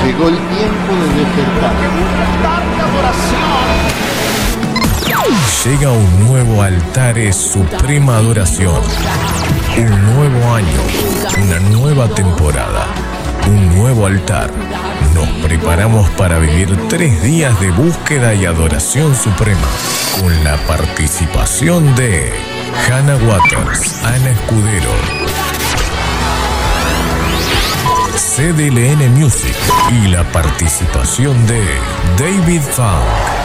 Llegó el tiempo de despertar. Llega un nuevo Altares Suprema Adoración. Un nuevo año, una nueva temporada, un nuevo altar. Nos preparamos para vivir 3 días de búsqueda y adoración suprema, con la participación de Hannah Waters, Ana Escudero, CDLN Music y la participación de David Funk.